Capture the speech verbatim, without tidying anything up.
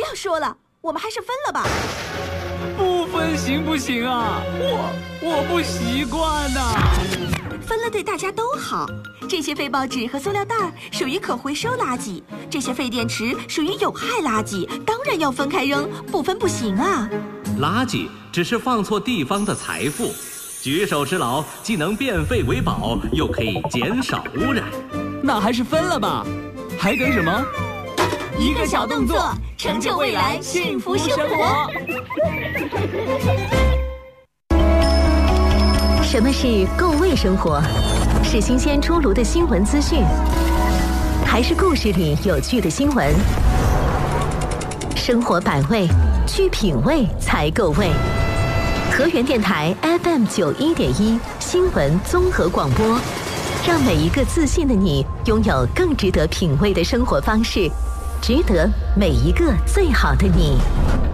要说了，我们还是分了吧。 不分行不行啊？我我不习惯呐、啊。 分了对大家都好。这些废报纸和塑料袋属于可回收垃圾，这些废电池属于有害垃圾，当然要分开扔，不分不行啊。 垃圾只是放错地方的财富，举手之劳既能变废为宝，又可以减少污染。 那还是分了吧，还等什么？ 一个小动作，成就未来幸福生活。 什么是够味生活？是新鲜出炉的新闻资讯，还是故事里有趣的新闻？生活百味，去品味才够味。河源电台 F M 九一点一新闻综合广播，让每一个自信的你拥有更值得品味的生活方式，值得每一个最好的你。